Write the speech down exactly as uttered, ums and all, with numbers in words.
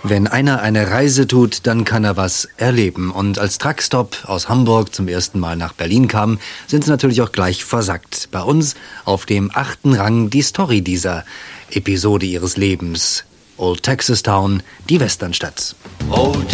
Wenn einer eine Reise tut, dann kann er was erleben. Und als Truckstop aus Hamburg zum ersten Mal nach Berlin kam, sind sie natürlich auch gleich versackt. Bei uns auf dem achten Rang die Story dieser Episode ihres Lebens. Old Texas Town, die Westernstadt. Old